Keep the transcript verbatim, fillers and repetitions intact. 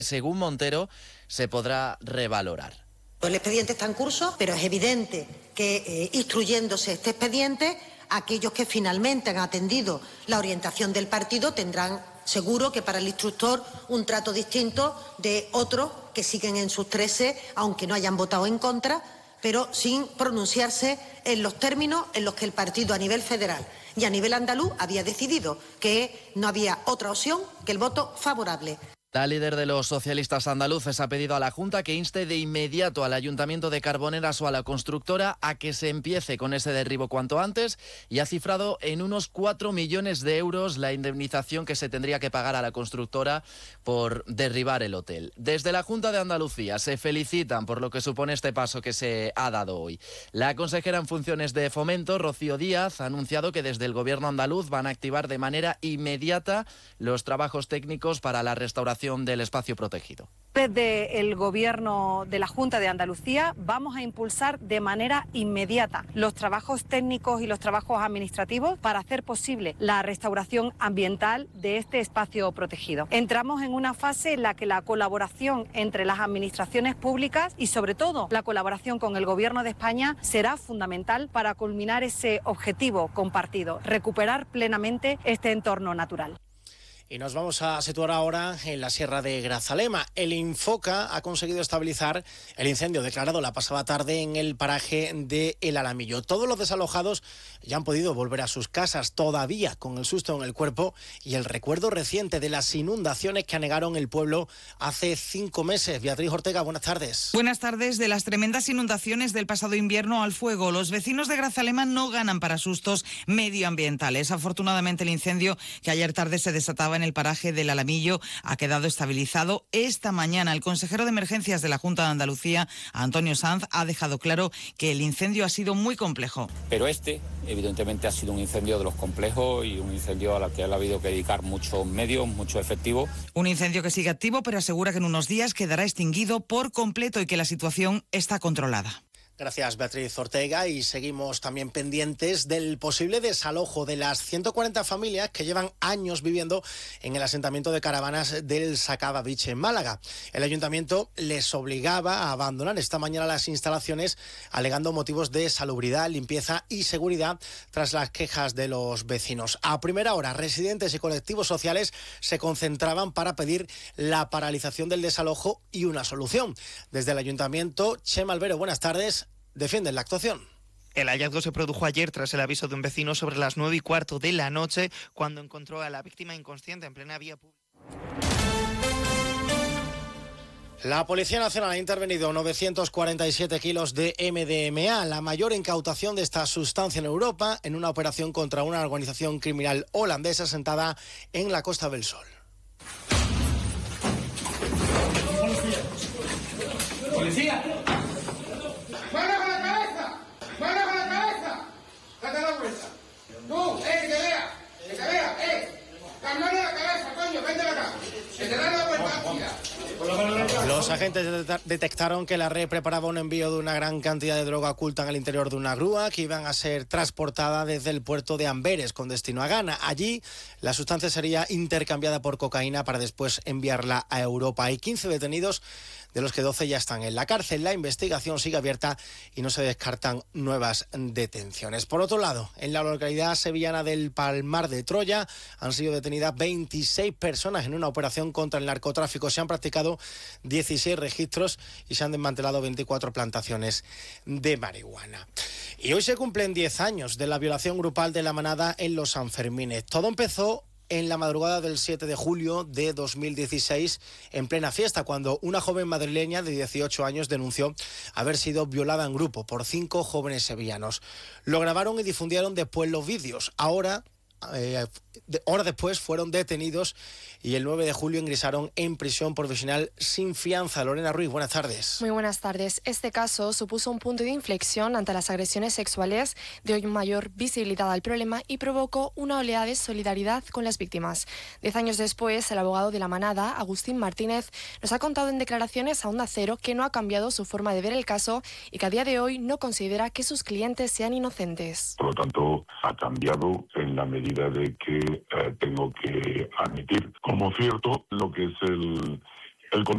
según Montero, se podrá revalorar. El expediente está en curso, pero es evidente que eh, instruyéndose este expediente, aquellos que finalmente han atendido la orientación del partido tendrán seguro que para el instructor un trato distinto de otros que siguen en sus trece, aunque no hayan votado en contra, pero sin pronunciarse en los términos en los que el partido a nivel federal y a nivel andaluz había decidido que no había otra opción que el voto favorable. La líder de los socialistas andaluces ha pedido a la Junta que inste de inmediato al Ayuntamiento de Carboneras o a la constructora a que se empiece con ese derribo cuanto antes y ha cifrado en unos cuatro millones de euros la indemnización que se tendría que pagar a la constructora por derribar el hotel. Desde la Junta de Andalucía se felicitan por lo que supone este paso que se ha dado hoy. La consejera en funciones de Fomento, Rocío Díaz, ha anunciado que desde el Gobierno andaluz van a activar de manera inmediata los trabajos técnicos para la restauración del espacio protegido. Desde el Gobierno de la Junta de Andalucía vamos a impulsar de manera inmediata los trabajos técnicos y los trabajos administrativos para hacer posible la restauración ambiental de este espacio protegido. Entramos en una fase en la que la colaboración entre las administraciones públicas y sobre todo la colaboración con el Gobierno de España será fundamental para culminar ese objetivo compartido, recuperar plenamente este entorno natural. Y nos vamos a situar ahora en la Sierra de Grazalema. El Infoca ha conseguido estabilizar el incendio declarado la pasada tarde en el paraje de El Alamillo. Todos los desalojados ya han podido volver a sus casas, todavía con el susto en el cuerpo y el recuerdo reciente de las inundaciones que anegaron el pueblo hace cinco meses. Beatriz Ortega, buenas tardes. Buenas tardes. De las tremendas inundaciones del pasado invierno al fuego, los vecinos de Grazalema no ganan para sustos medioambientales. Afortunadamente, el incendio que ayer tarde se desataba en en el paraje del Alamillo ha quedado estabilizado. Esta mañana el consejero de Emergencias de la Junta de Andalucía, Antonio Sanz, ha dejado claro que el incendio ha sido muy complejo. Pero este, evidentemente, ha sido un incendio de los complejos y un incendio al que ha habido que dedicar muchos medios, muchos efectivos. Un incendio que sigue activo, pero asegura que en unos días quedará extinguido por completo y que la situación está controlada. Gracias, Beatriz Ortega, y seguimos también pendientes del posible desalojo de las ciento cuarenta familias que llevan años viviendo en el asentamiento de caravanas del Sacaba Beach en Málaga. El ayuntamiento les obligaba a abandonar esta mañana las instalaciones alegando motivos de salubridad, limpieza y seguridad tras las quejas de los vecinos. A primera hora, residentes y colectivos sociales se concentraban para pedir la paralización del desalojo y una solución. Desde el ayuntamiento, Chema Albero, buenas tardes. Defienden la actuación. El hallazgo se produjo ayer tras el aviso de un vecino sobre las nueve y cuarto de la noche, cuando encontró a la víctima inconsciente en plena vía pública. La Policía Nacional ha intervenido novecientos cuarenta y siete kilos de M D M A, la mayor incautación de esta sustancia en Europa, en una operación contra una organización criminal holandesa sentada en la Costa del Sol. ¡Policía! ¡Mano con la cabeza! ¡Mano con la cabeza! ¡Date la vuelta! ¡Tú! ¡Eh, que te vea! ¡Que te vea! ¡Eh! ¡La mano en la cabeza, coño! ¡Vente acá! ¡Que te da la vuelta! ¡Mira! Los agentes detectaron que la red preparaba un envío de una gran cantidad de droga oculta en el interior de una grúa que iban a ser transportada desde el puerto de Amberes con destino a Ghana. Allí la sustancia sería intercambiada por cocaína para después enviarla a Europa. Hay quince detenidos, de los que doce ya están en la cárcel. La investigación sigue abierta y no se descartan nuevas detenciones. Por otro lado, en la localidad sevillana del Palmar de Troya han sido detenidas veintiséis personas en una operación contra el narcotráfico. Se han practicado dieciséis registros y se han desmantelado veinticuatro plantaciones de marihuana. Y hoy se cumplen diez años de la violación grupal de la manada en los Sanfermines. Todo empezó en la madrugada del siete de julio de dos mil dieciséis, en plena fiesta, cuando una joven madrileña de dieciocho años denunció haber sido violada en grupo por cinco jóvenes sevillanos. Lo grabaron y difundieron después los vídeos. Ahora, eh, de, horas después, fueron detenidos y el nueve de julio ingresaron en prisión provisional sin fianza. Lorena Ruiz, buenas tardes. Muy buenas tardes. Este caso supuso un punto de inflexión ante las agresiones sexuales, dio mayor visibilidad al problema y provocó una oleada de solidaridad con las víctimas. Diez años después, el abogado de la manada, Agustín Martínez, nos ha contado en declaraciones a Onda Cero que no ha cambiado su forma de ver el caso y que a día de hoy no considera que sus clientes sean inocentes. Por lo tanto, ha cambiado en la medida de que eh, tengo que admitir como cierto lo que es el, el